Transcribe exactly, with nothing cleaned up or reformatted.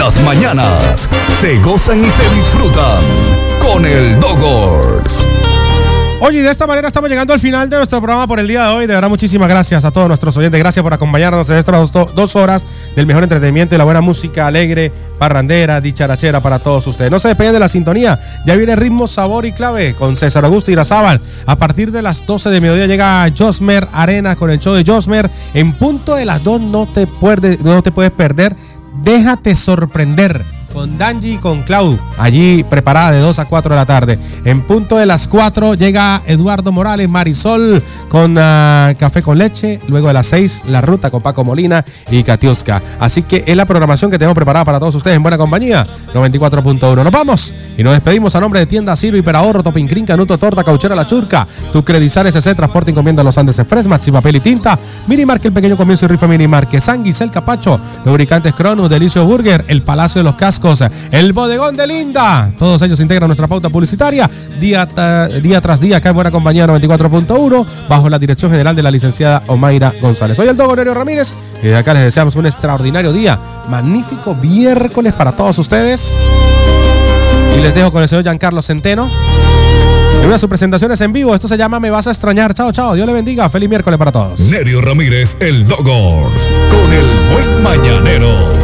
Las mañanas se gozan y se disfrutan con el Dogors. Oye, y de esta manera estamos llegando al final de nuestro programa por el día de hoy. De verdad, muchísimas gracias a todos nuestros oyentes. Gracias por acompañarnos en estas dos, dos horas del mejor entretenimiento y la buena música alegre, parrandera, dicharachera para todos ustedes. No se despeguen de la sintonía. Ya viene Ritmo, Sabor y Clave con César Augusto Irazábal. A partir de las doce de mediodía llega Josmer Arena con el show de Josmer. En punto de las dos no te puedes, no te puedes perder. Déjate sorprender con Danji y con Clau, allí preparada de dos a cuatro de la tarde. En punto de las cuatro llega Eduardo Morales, Marisol con uh, café con leche. Luego de las seis, La Ruta con Paco Molina y Katiuska. Así que es la programación que tenemos preparada para todos ustedes en buena compañía. noventa y cuatro punto uno. Nos vamos y nos despedimos a nombre de Tienda Ciro, Hiperahorro, Topincrin, Canuto, Torta, Cauchera La Churca, Tu Credizar S C, Transporte Encomienda Los Andes Express, Maxi Papel y Tinta, Minimarque El Pequeño Comienzo y Rifa Minimarque, Sanguis, El Capacho, Lubricantes Cronus, Delicio Burger, El Palacio de los Cascos, El Bodegón de Linda. Todos ellos integran nuestra pauta publicitaria día, ta, día tras día acá en Buena Compañía noventa y cuatro punto uno bajo la dirección general de la licenciada Omaira González. Soy el Dogo Nerio Ramírez y de acá les deseamos un extraordinario día, magnífico miércoles para todos ustedes. Y les dejo con el señor Giancarlo Centeno en una de sus presentaciones en vivo. Esto se llama Me Vas a Extrañar. Chao, chao. Dios le bendiga. Feliz miércoles para todos. Nerio Ramírez, el Dogors, con el buen mañanero.